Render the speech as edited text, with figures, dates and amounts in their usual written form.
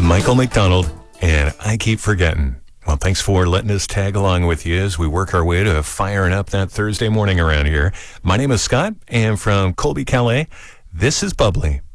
Michael McDonald, and I keep forgetting. Well, thanks for letting us tag along with you as we work our way to firing up that Thursday morning around here. My name is Scott, and from Colby, Calais, this is Bubbly.